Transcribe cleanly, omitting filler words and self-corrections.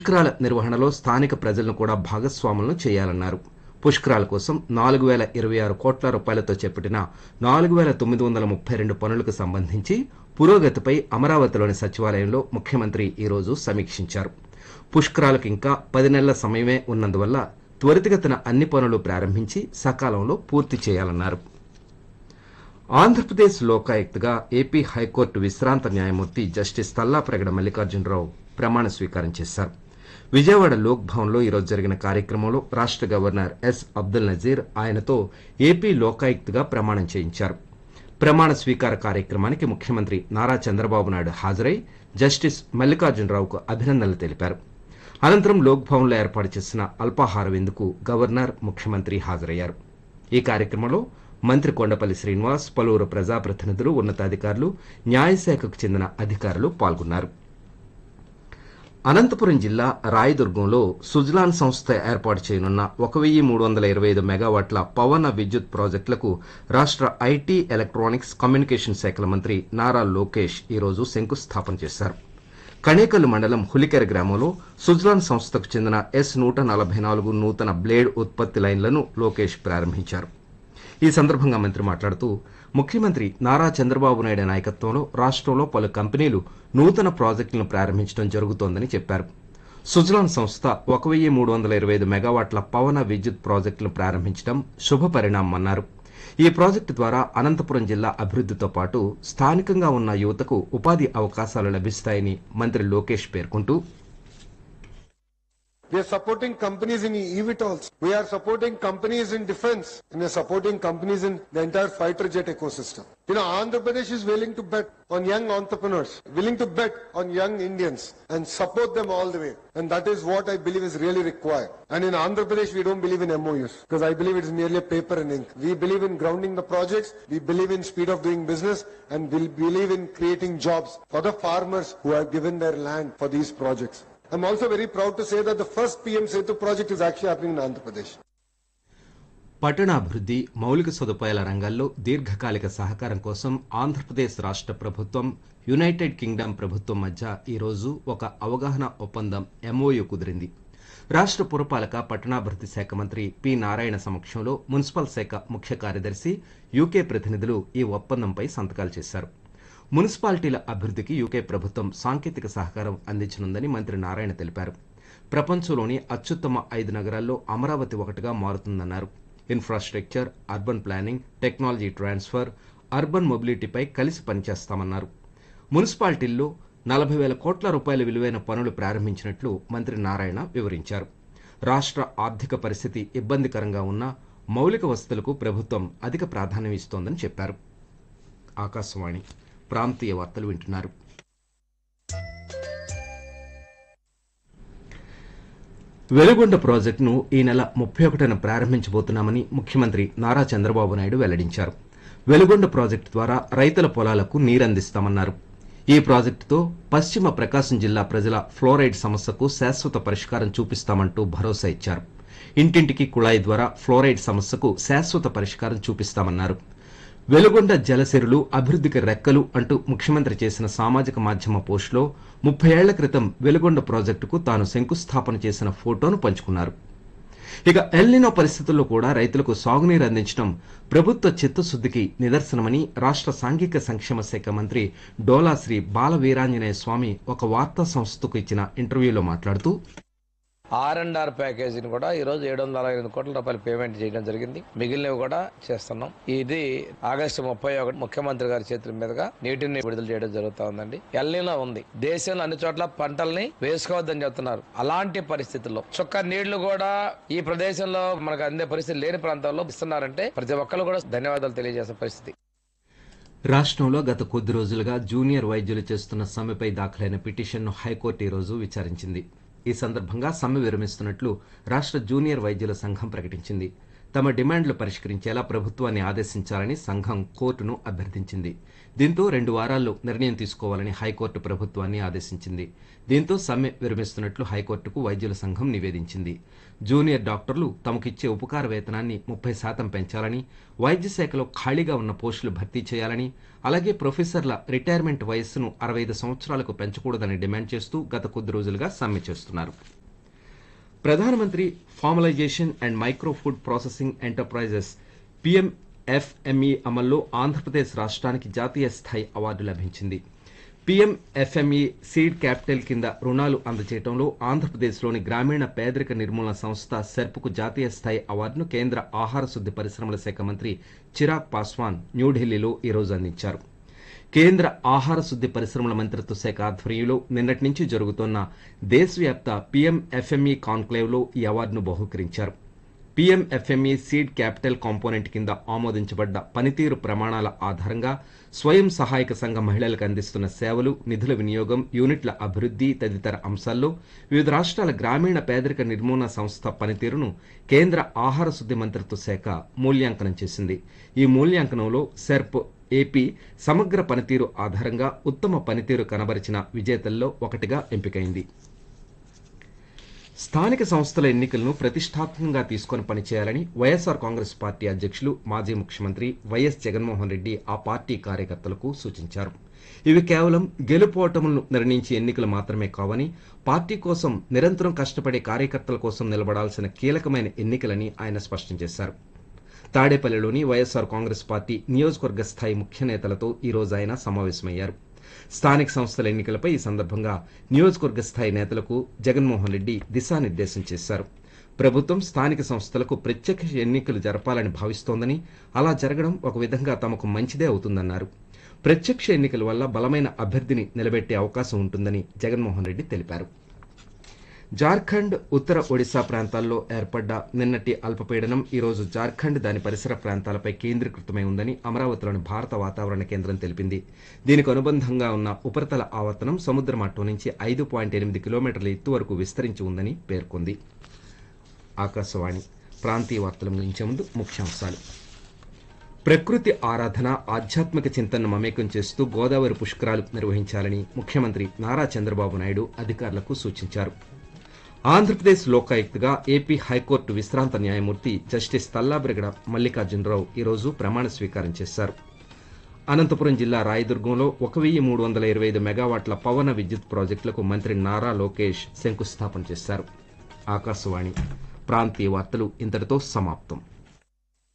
పుష్కరాల నిర్వహణలో స్థానిక ప్రజలను కూడా భాగస్వాములను చేయాలన్నారు. పుష్కరాల కోసం 4026 కోట్ల రూపాయలతో చేపట్టిన 4932 పనులకు సంబంధించి పురోగతిపై అమరావతిలోని సచివాలయంలో ముఖ్యమంత్రి ఈరోజు సమీక్షించారు. పుష్కరాలకు ఇంకా 10 నెలల సమయమే ఉన్నందువల్ల త్వరితగతిన అన్ని పనులు ప్రారంభించి సకాలంలో పూర్తి చేయాలన్నారు. ఆంధ్రప్రదేశ్ లోకాయుక్తగా ఏపీ హైకోర్టు విశ్రాంత న్యాయమూర్తి జస్టిస్ తల్లాప్రగడ మల్లికార్జునరావు ప్రమాణ స్వీకారం చేశారు. విజయవాడ లోక్ భవన్లో ఈరోజు జరిగిన కార్యక్రమంలో రాష్ట గవర్నర్ ఎస్ అబ్దుల్ నజీర్ ఆయనతో ఏపీ లోకాయుక్తగా ప్రమాణం చేయించారు. ప్రమాణ స్వీకార కార్యక్రమానికి ముఖ్యమంత్రి నారా చంద్రబాబు నాయుడు హాజరై జస్టిస్ మల్లికార్జునరావుకు అభినందనలు తెలిపారు. అనంతరం లోక్ భవన్లో ఏర్పాటు చేసిన అల్పాహార విందుకు గవర్నర్, ముఖ్యమంత్రి హాజరయ్యారు. ఈ కార్యక్రమంలో మంత్రి కొండపల్లి శ్రీనివాస్, పలువురు ప్రజాప్రతినిధులు, ఉన్నతాధికారులు, న్యాయశాఖకు చెందిన అధికారులు పాల్గొన్నారు. అనంతపురం జిల్లా రాయదుర్గంలో సుజలాన్ సంస్థ ఏర్పాటు చేయనున్న 1325 మెగావాట్ల పవన విద్యుత్ ప్రాజెక్టులకు రాష్ట ఐటీ, ఎలక్ట్రానిక్స్, కమ్యూనికేషన్ శాఖల మంత్రి నారా లోకేష్ ఈరోజు శంకుస్థాపన చేశారు. కణేకల్లు మండలం హులికెర గ్రామంలో సుజలాన్ సంస్థకు చెందిన S144 నూతన బ్లేడ్ ఉత్పత్తి లైన్లను లోకేష్ ప్రారంభించారు. ఈ సందర్భంగా మంత్రి మాట్లాడుతూ ముఖ్యమంత్రి నారా చంద్రబాబు నాయుడు నాయకత్వంలో రాష్ట్రంలో పలు కంపెనీలు నూతన ప్రాజెక్టులను ప్రారంభించడం జరుగుతోందని చెప్పారు. సుజలాన్ సంస్థ 1325 మెగావాట్ల పవన విద్యుత్ ప్రాజెక్టులను ప్రారంభించడం శుభ పరిణామమన్నారు. ఈ ప్రాజెక్టు ద్వారా అనంతపురం జిల్లా అభివృద్ధితో పాటు స్థానికంగా ఉన్న యువతకు ఉపాధి అవకాశాలు లభిస్తాయని మంత్రి లోకేష్ పేర్కొంటూ We are supporting companies in eVTOLs. We are supporting companies in defense. And we are supporting companies in the entire fighter jet ecosystem. Andhra Pradesh is willing to bet on young entrepreneurs, willing to bet on young Indians and support them all the way. And that is what I believe is really required. And in Andhra Pradesh, we don't believe in MOUs because I believe it's merely a paper and ink. We believe in grounding the projects. We believe in speed of doing business and we believe in creating jobs for the farmers who have given their land for these projects. I'm also very proud to say that the first PM Setu project is actually happening in Andhra Pradesh. పట్టణాభివృద్ధి, మౌలిక సదుపాయాల రంగాల్లో దీర్ఘకాలిక సహకారం కోసం ఆంధ్రప్రదేశ్ రాష్ట్ర ప్రభుత్వం, United Kingdom ప్రభుత్వం మధ్య ఈరోజు ఒక అవగాహన ఒప్పందం MOU కుదిరింది. రాష్ట్ర పురపాలక, పట్టణాభివృద్ధి శాఖ మంత్రి పి నారాయణ సమక్షంలో మున్సిపల్ శాఖ ముఖ్య కార్యదర్శి, యూకే ప్రతినిధులు ఈ ఒప్పందంపై సంతకాలు చేశారు. మున్సిపాలిటీల అభివృద్ధికి యూకే ప్రభుత్వం సాంకేతిక సహకారం అందించనుందని మంత్రి నారాయణ తెలిపారు. ప్రపంచంలోని అత్యుత్తమ 5 నగరాల్లో అమరావతి ఒకటిగా మారుతుందన్నారు. Infrastructure, urban planning, technology transfer, urban మొబిలిటీపై కలిసి పనిచేస్తామన్నారు. మున్సిపాలిటీల్లో 40,000 కోట్ల రూపాయల విలువైన పనులు ప్రారంభించినట్లు మంత్రి నారాయణ వివరించారు. రాష్ట్ర ఆర్థిక పరిస్థితి ఇబ్బందికరంగా ఉన్న మౌలిక వసతులకు ప్రభుత్వం అధిక ప్రాధాన్యం ఇస్తోందని చెప్పారు. ఆకాశవాణి ప్రాంతీయ వార్తలు వింటున్నారు. వెలుగొండ ప్రాజెక్టును ఈ నెల 31న ప్రారంభించబోతున్నామని ముఖ్యమంత్రి నారా చంద్రబాబు నాయుడు వెల్లడించారు. వెలుగొండ ప్రాజెక్టు ద్వారా రైతుల పొలాలకు నీరందిస్తామన్నారు. ఈ ప్రాజెక్టుతో పశ్చిమ ప్రకాశం జిల్లా ప్రజల ఫ్లోరైడ్ సమస్యకు శాశ్వత పరిష్కారం చూపిస్తామంటూ భరోసా ఇచ్చారు. ఇంటింటికి కుళాయి ద్వారా ఫ్లోరైడ్ సమస్యకు శాశ్వత పరిష్కారం చూపిస్తామన్నారు. వెలుగొండ జలసిరులు అభివృద్ధికి రెక్కలు అంటూ ముఖ్యమంత్రి చేసిన సామాజిక మాధ్యమ పోస్టులో 30 ఏళ్ల క్రితం వెలుగొండ ప్రాజెక్టుకు తాను శంకుస్థాపన చేసిన ఫోటోను పంచుకున్నారు. ఇక ఎల్నినో పరిస్థితుల్లో కూడా రైతులకు సాగునీరు అందించడం ప్రభుత్వ చిత్తశుద్ధికి నిదర్శనమని రాష్ట్ర సాంఘిక సంక్షేమ శాఖ మంత్రి డోలా శ్రీ బాల వీరాంజనేయ స్వామి ఒక వార్తా సంస్థకు ఇచ్చిన ఇంటర్వ్యూలో మాట్లాడుతూ R&R ప్యాకేజీని కూడా ఈ రోజు 768 కోట్ల రూపాయలు పేమెంట్ చేయడం జరిగింది. మిగిలినవి కూడా చేస్తున్నాం. ఇది ఆగస్టు 31 ముఖ్యమంత్రి గారి చేతుల మీదుగా నీటిని విడుదల చేయడం జరుగుతా ఉందండి. ఎల్నినో ఉంది, దేశంలో అన్ని చోట్ల పంటల్ని వేసుకోవద్దని చెప్తున్నారు. అలాంటి పరిస్థితుల్లో చుక్క నీళ్లు కూడా ఈ ప్రదేశంలో మనకు అందే పరిస్థితి లేని ప్రాంతాల్లో ఇస్తున్నారంటే ప్రతి ఒక్కరు కూడా ధన్యవాదాలు తెలియజేసే పరిస్థితి. రాష్ట్రంలో గత కొద్ది రోజులుగా జూనియర్ వైద్యులు చేస్తున్న సమ్మెపై దాఖలైన పిటిషన్ను హైకోర్టు ఈ రోజు విచారించింది. ఈ సందర్భంగా సమ్మె విరమిస్తున్నట్లు రాష్ట్ర జూనియర్ వైద్యుల సంఘం ప్రకటించింది. తమ డిమాండ్లు పరిష్కరించేలా ప్రభుత్వాన్ని ఆదేశించాలని సంఘం కోర్టును అభ్యర్థించింది. దీంతో 2 వారాల్లో నిర్ణయం తీసుకోవాలని హైకోర్టు ప్రభుత్వాన్ని ఆదేశించింది. దీంతో సమ్మె విరమిస్తున్నట్లు హైకోర్టుకు వైద్యుల సంఘం నివేదించింది. జూనియర్ డాక్టర్లు తమకిచ్చే ఉపకార వేతనాన్ని 30% పెంచాలని, వైద్య శాఖలో ఖాళీగా ఉన్న పోస్టులు భర్తీ చేయాలని, అలాగే ప్రొఫెసర్ల రిటైర్మెంట్ వయస్సును 65 సంవత్సరాలకు పెంచకూడదని డిమాండ్ చేస్తూ గత కొద్ది రోజులుగా సమ్మె చేస్తున్నారు. ప్రధానమంత్రి formalisation and micro food processing enterprises PMFME అమల్లో ఆంధ్రప్రదేశ్ రాష్ట్రానికి జాతీయ స్థాయి అవార్డు లభించింది. PMFME సీడ్ క్యాపిటల్ కింద రుణాలు అందజేయడంలో ఆంధ్రప్రదేశ్లోని గ్రామీణ పేదరిక నిర్మూలన సంస్థ సెర్ప్కు జాతీయ స్థాయి అవార్డును కేంద్ర ఆహార శుద్ధి పరిశ్రమల శాఖ మంత్రి చిరాగ్ పాస్వాన్ న్యూఢిల్లీలో ఈరోజు అందించారు. కేంద్ర ఆహార శుద్ధి పరిశ్రమల మంత్రిత్వ శాఖ ఆధ్వర్యంలో నిన్నటి నుంచి జరుగుతున్న దేశవ్యాప్త PMFME కాన్క్లేవ్లో ఈ అవార్డును బహూకరించారు. PMFME సీడ్ క్యాపిటల్ కాంపోనెంట్ కింద ఆమోదించబడ్డ పనితీరు ప్రమాణాల ఆధారంగా స్వయం సహాయక సంఘ మహిళలకు అందిస్తున్న సేవలు, నిధుల వినియోగం, యూనిట్ల అభివృద్ధి తదితర అంశాల్లో వివిధ రాష్ట్రాల గ్రామీణ పేదరిక నిర్మూలన సంస్థ పనితీరును కేంద్ర ఆహార శుద్ధి మంత్రిత్వ శాఖ మూల్యాంకనం చేసింది. ఈ మూల్యాంకనంలో సెర్ప్ ఏపీ సమగ్ర పనితీరు ఆధారంగా ఉత్తమ పనితీరు కనబరిచిన విజేతల్లో ఒకటిగా ఎంపికైంది. స్థానిక సంస్థల ఎన్నికలను ప్రతిష్టాత్మకంగా తీసుకుని పనిచేయాలని వైఎస్ఆర్ కాంగ్రెస్ పార్టీ అధ్యక్షులు, మాజీ ముఖ్యమంత్రి వైఎస్ జగన్మోహన్ రెడ్డి ఆ పార్టీ కార్యకర్తలకు సూచించారు. ఇవి కేవలం గెలుపోటములను నిర్ణయించే ఎన్నికలు మాత్రమే కావని, పార్టీ కోసం నిరంతరం కష్టపడే కార్యకర్తల కోసం నిలబడాల్సిన కీలకమైన ఎన్నికలని ఆయన స్పష్టం చేశారు. తాడేపల్లిలోని వైఎస్ఆర్ కాంగ్రెస్ పార్టీ నియోజకవర్గ స్థాయి ముఖ్య నేతలతో ఈ రోజు ఆయన సమావేశమయ్యారు. స్థానిక సంస్థల ఎన్నికలపై ఈ సందర్భంగా నియోజకవర్గ స్థాయి నేతలకు జగన్మోహన్ రెడ్డి దిశానిర్దేశం చేశారు. ప్రభుత్వం స్థానిక సంస్థలకు ప్రత్యక్ష ఎన్నికలు జరపాలని భావిస్తోందని, అలా జరగడం ఒక విధంగా తమకు మంచిదే అవుతుందన్నారు. ప్రత్యక్ష ఎన్నికల వల్ల బలమైన అభ్యర్థిని నిలబెట్టే అవకాశం ఉంటుందని జగన్మోహన్ రెడ్డి తెలిపారు. జార్ఖండ్, ఉత్తర ఒడిశా ప్రాంతాల్లో ఏర్పడ్డ నిన్నటి అల్పపీడనం ఈరోజు జార్ఖండ్, దాని పరిసర ప్రాంతాలపై కేంద్రీకృతమై ఉందని అమరావతిలోని భారత వాతావరణ కేంద్రం తెలిపింది. దీనికి అనుబంధంగా ఉన్న ఉపరితల ఆవర్తనం సముద్ర మట్టం నుంచి 5.8 కిలోమీటర్ల ఎత్తు వరకు విస్తరించి ఉందని పేర్కొంది. ఆకాశవాణి ప్రాంతీయ వార్తలు ముగించే ముందు ముఖ్యాంశాలు. ప్రకృతి ఆరాధన, ఆధ్యాత్మిక చింతనను మమేకం చేస్తూ గోదావరి పుష్కరాలు నిర్వహించాలని ముఖ్యమంత్రి నారా చంద్రబాబు నాయుడు అధికారులకు సూచించారు. ఆంధ్రప్రదేశ్ లోకాయుక్తగా ఏపీ హైకోర్టు విశ్రాంత న్యాయమూర్తి జస్టిస్ తల్లాబ్రిగడ మల్లికార్జునరావు ఈరోజు ప్రమాణ స్వీకారం చేశారు. అనంతపురం జిల్లా రాయదుర్గంలో 1325 మెగావాట్ల పవన విద్యుత్ ప్రాజెక్టులకు మంత్రి నారా లోకేష్ శంకుస్థాపన చేశారు. ఆకాశవాణి ప్రాంతీయ వార్తలు ఇంతటితో సమాప్తం.